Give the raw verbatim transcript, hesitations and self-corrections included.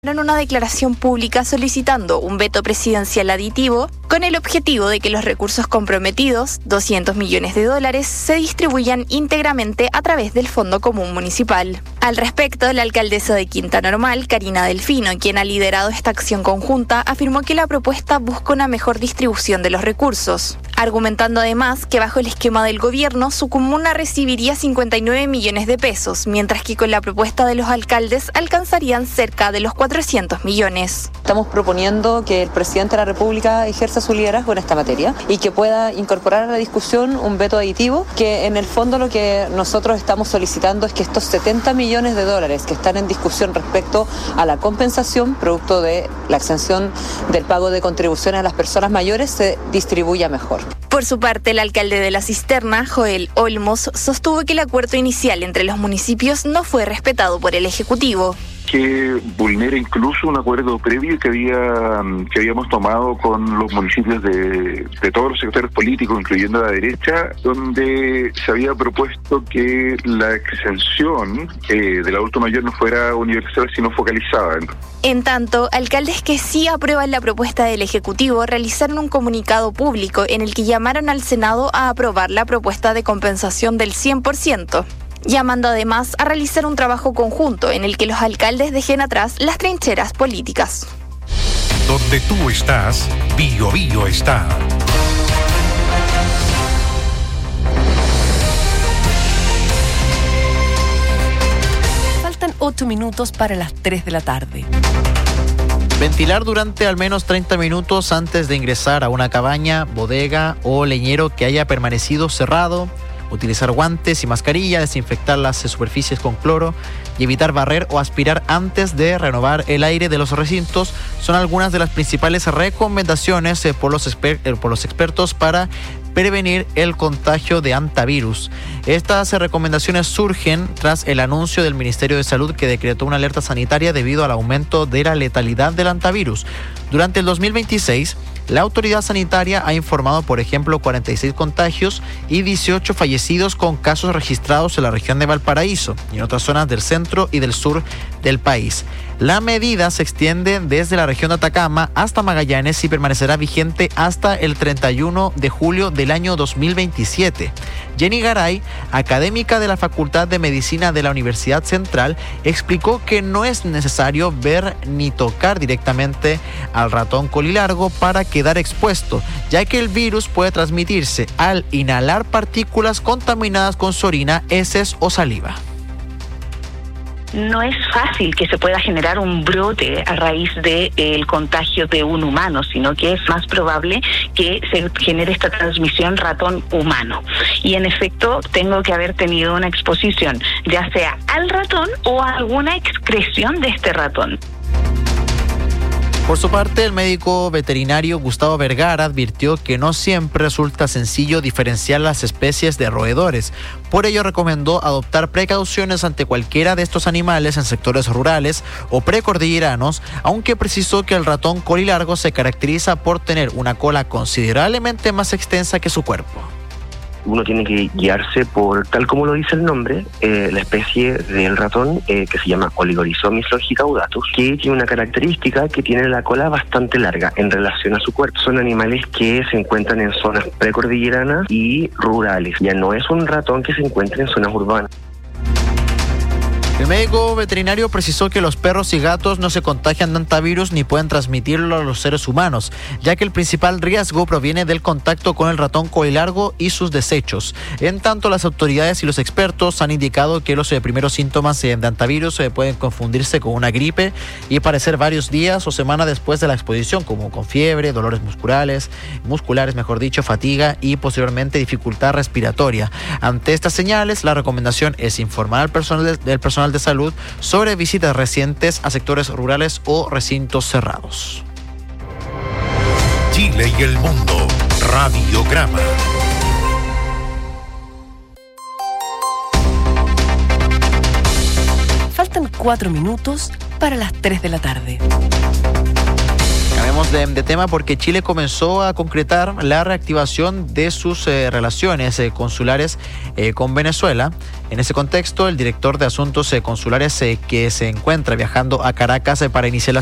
en una declaración pública solicitando un veto presidencial aditivo con el objetivo de que los recursos comprometidos, doscientos millones de dólares, se distribuyan íntegramente a través del Fondo Común Municipal. Al respecto, la alcaldesa de Quinta Normal, Karina Delfino, quien ha liderado esta acción conjunta, afirmó que la propuesta busca una mejor distribución de los recursos, argumentando además que bajo el esquema del gobierno su comuna recibiría cincuenta y nueve millones de pesos, mientras que con la propuesta de los alcaldes alcanzarían cerca de los cuatrocientos millones. Estamos proponiendo que el presidente de la República ejerza su liderazgo en esta materia y que pueda incorporar a la discusión un veto aditivo, que en el fondo lo que nosotros estamos solicitando es que estos setenta millones de dólares que están en discusión respecto a la compensación producto de la exención del pago de contribuciones a las personas mayores se distribuya mejor. Por su parte, el alcalde de La Cisterna, Joel Olmos, sostuvo que el acuerdo inicial entre los municipios no fue respetado por el Ejecutivo. Que vulnera incluso un acuerdo previo que había que habíamos tomado con los municipios de, de todos los sectores políticos, incluyendo la derecha, donde se había propuesto que la exención eh, del adulto mayor no fuera universal, sino focalizada. En tanto, alcaldes que sí aprueban la propuesta del Ejecutivo realizaron un comunicado público en el que llamaron al Senado a aprobar la propuesta de compensación del cien por ciento. Llamando además a realizar un trabajo conjunto en el que los alcaldes dejen atrás las trincheras políticas. Donde tú estás, Bio Bio está. Faltan ocho minutos para las tres de la tarde. Ventilar durante al menos treinta minutos antes de ingresar a una cabaña, bodega o leñero que haya permanecido cerrado. Utilizar guantes y mascarilla, desinfectar las superficies con cloro y evitar barrer o aspirar antes de renovar el aire de los recintos son algunas de las principales recomendaciones por los, exper- por los expertos para prevenir el contagio de hantavirus. Estas recomendaciones surgen tras el anuncio del Ministerio de Salud que decretó una alerta sanitaria debido al aumento de la letalidad del hantavirus. Durante el dos mil veintiséis, la autoridad sanitaria ha informado, por ejemplo, cuarenta y seis contagios y dieciocho fallecidos con casos registrados en la región de Valparaíso y en otras zonas del centro y del sur del país. La medida se extiende desde la región de Atacama hasta Magallanes y permanecerá vigente hasta el treinta y uno de julio del año dos mil veintisiete. Jenny Garay, académica de la Facultad de Medicina de la Universidad Central, explicó que no es necesario ver ni tocar directamente al ratón colilargo para quedar expuesto, ya que el virus puede transmitirse al inhalar partículas contaminadas con su orina, heces o saliva. No es fácil que se pueda generar un brote a raíz del contagio de un humano, sino que es más probable que se genere esta transmisión ratón-humano. Y en efecto, tengo que haber tenido una exposición, ya sea al ratón o a alguna excreción de este ratón. Por su parte, el médico veterinario Gustavo Vergara advirtió que no siempre resulta sencillo diferenciar las especies de roedores. Por ello, recomendó adoptar precauciones ante cualquiera de estos animales en sectores rurales o precordilleranos, aunque precisó que el ratón colilargo se caracteriza por tener una cola considerablemente más extensa que su cuerpo. Uno tiene que guiarse por, tal como lo dice el nombre, eh, la especie del ratón eh, que se llama Oligorhizomys longicaudatus, que tiene una característica que tiene la cola bastante larga en relación a su cuerpo. Son animales que se encuentran en zonas precordilleranas y rurales. Ya no es un ratón que se encuentre en zonas urbanas. El médico veterinario precisó que los perros y gatos no se contagian de hantavirus ni pueden transmitirlo a los seres humanos, ya que el principal riesgo proviene del contacto con el ratón colilargo y sus desechos. En tanto, las autoridades y los expertos han indicado que los eh, primeros síntomas eh, de hantavirus eh, pueden confundirse con una gripe y aparecer varios días o semanas después de la exposición, como con fiebre, dolores musculares, musculares, mejor dicho, fatiga y posteriormente dificultad respiratoria. Ante estas señales, la recomendación es informar al personal de, del personal de salud sobre visitas recientes a sectores rurales o recintos cerrados. Chile y el mundo, Radiograma. Faltan cuatro minutos para las tres de la tarde. Cambiamos de, de tema porque Chile comenzó a concretar la reactivación de sus eh, relaciones eh, consulares eh, con Venezuela. En ese contexto, el director de Asuntos eh, Consulares eh, que se encuentra viajando a Caracas eh, para iniciar la